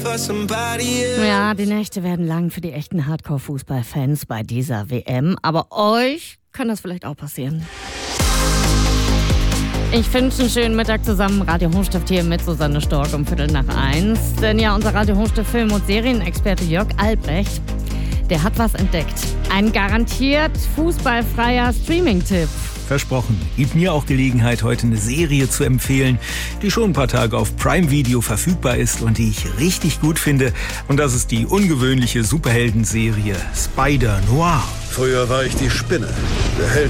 Ja, die Nächte werden lang für die echten Hardcore-Fußballfans bei dieser WM. Aber euch kann das vielleicht auch passieren. Ich wünsche einen schönen Mittag zusammen. Radio Hochstift hier mit Susanne Stork um 1:15. Denn ja, unser Radio Hochstift Film- und Serienexperte Jörg Albrecht, der hat was entdeckt. Ein garantiert fußballfreier Streaming-Tipp. Versprochen. Gibt mir auch Gelegenheit, heute eine Serie zu empfehlen, die schon ein paar Tage auf Prime Video verfügbar ist und die ich richtig gut finde. Und das ist die ungewöhnliche Superheldenserie Spider-Noir. Früher war ich die Spinne. Der Held